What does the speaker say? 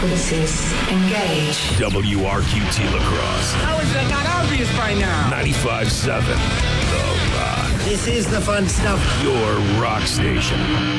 This is Engage. WRQT Lacrosse. How is that not obvious by now? 95.7 The Rock. This is the fun stuff. Your rock station.